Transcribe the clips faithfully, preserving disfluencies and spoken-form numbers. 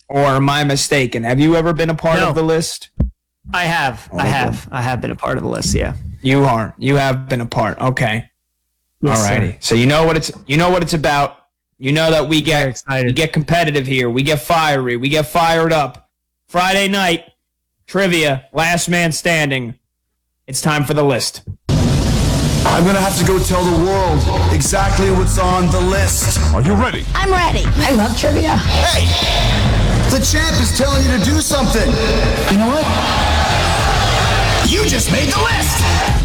or am I mistaken? Have you ever been a part No. of the list? I have. I have. I have been a part of the list, yeah. You are. You have been a part. Okay. Yes, Alrighty. sir. So you know what it's you know what it's about. You know that we Very get excited. we get competitive here. We get fiery. We get fired up. Friday night trivia, last man standing. It's time for the list. I'm gonna have to go tell the world exactly what's on the list. Are you ready? I'm ready. I love trivia. Hey! The champ is telling you to do something. You know what? You just made the list!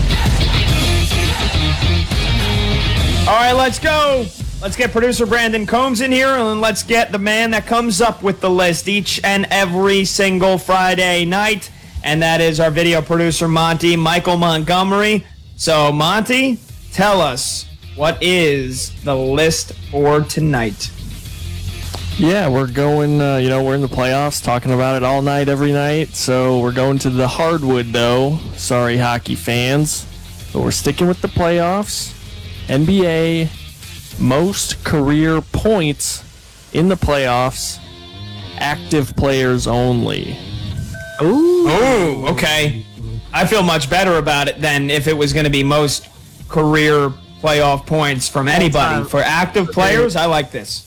All right, let's go. Let's get producer Brandon Combs in here, and let's get the man that comes up with the list each and every single Friday night, and that is our video producer, Monty Michael Montgomery. So, Monty, tell us, what is the list for tonight? Yeah, we're going, uh, you know, we're in the playoffs, talking about it all night, every night. So we're going to the hardwood, though. Sorry, hockey fans. But we're sticking with the playoffs. N B A, most career points in the playoffs, active players only. Ooh. Ooh, okay. I feel much better about it than if it was going to be most career playoff points from anybody. For active players, I like this.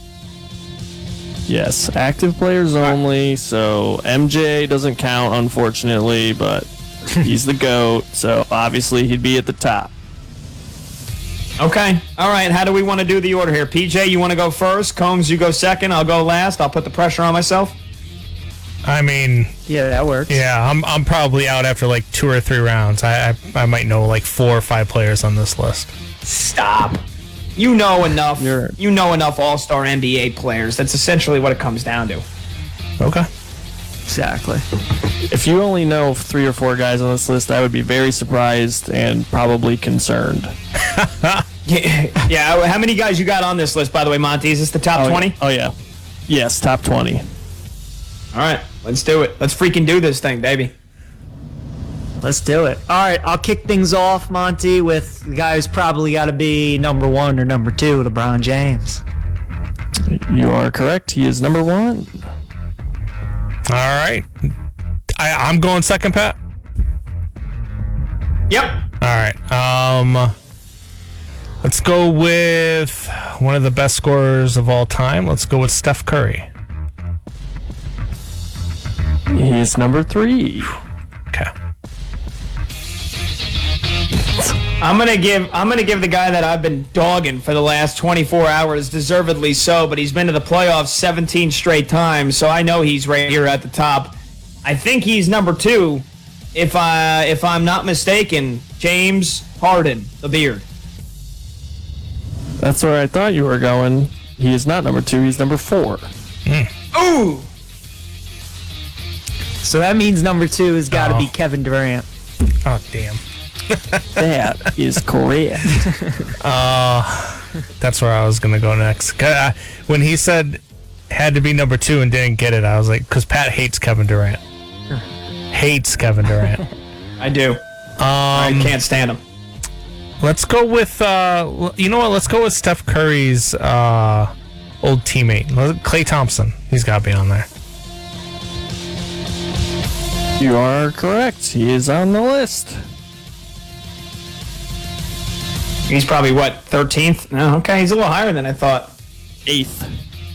Yes, active players only. So M J doesn't count, unfortunately, but he's the GOAT. So obviously he'd be at the top. Okay. All right. How do we want to do the order here? P J, you want to go first? Combs, you go second. I'll go last. I'll put the pressure on myself. I mean, Yeah, that works. yeah, I'm I'm probably out after like two or three rounds. I I, I might know like four or five players on this list. Stop. You know enough. You're- You know enough all-star N B A players. That's essentially what it comes down to. Okay. Exactly. If you only know three or four guys on this list, I would be very surprised and probably concerned. Yeah. Yeah. How many guys you got on this list, by the way, Monty? Is this the top Oh, twenty? yeah. Oh, yeah. Yes, top twenty. All right. Let's do it. Let's freaking do this thing, baby. Let's do it. All right, I'll kick things off, Monty, with the guy who's probably got to be number one or number two, LeBron James. You are correct. He is number one. All right. I I'm going second, Pat. Yep. All right. Um, let's go with one of the best scorers of all time. Let's go with Steph Curry. He is number three. Okay. I'm gonna give I'm gonna give the guy that I've been dogging for the last twenty-four hours, deservedly so, but he's been to the playoffs seventeen straight times, so I know he's right here at the top. I think he's number two, if I if I'm not mistaken. James Harden, the beard. That's where I thought you were going. He is not number two. He's number four. Ooh. So that means number two has got to Oh. be Kevin Durant. Oh damn. That is correct. That's where I was gonna go next. 'Cause I- When he said had to be number two and didn't get it, I was like, because Pat hates Kevin Durant. Hates Kevin Durant. I do. I Um, can't stand him. let's go with uh, you know what? Let's go with Steph Curry's uh, old teammate, Klay Thompson. He's got to be on there. You are correct. He is on the list. He's probably what, thirteenth? No, okay, he's a little higher than I thought. Eighth.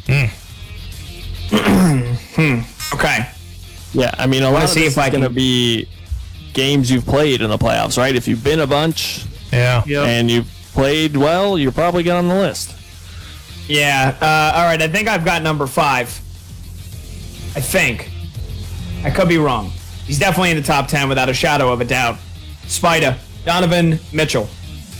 Okay. Yeah, I mean, a lot of see this if I is going to can- be games you've played in the playoffs, right? If you've been a bunch Yeah. and you've played well, you're probably get on the list. Yeah, uh, all right, I think I've got number five. I think. I could be wrong. He's definitely in the top ten without a shadow of a doubt. Spider, Donovan Mitchell.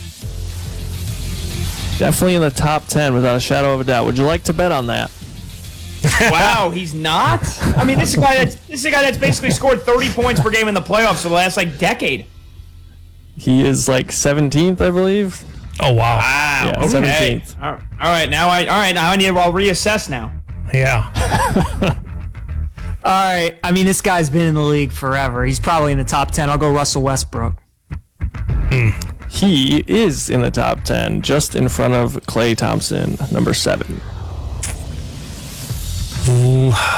Definitely in the top ten without a shadow of a doubt. Would you like to bet on that? Wow, he's not? I mean, this is a guy that's this is a guy that's basically scored thirty points per game in the playoffs for the last like decade. He is like seventeenth, I believe. Oh wow. Wow. Yeah, okay. seventeenth. All right, all right, now I all right, now I need to I'll reassess now. Yeah. All right, I mean, this guy's been in the league forever. He's probably in the top ten. I'll go Russell Westbrook. He is in the top ten, just in front of Klay Thompson, number seven. Ooh,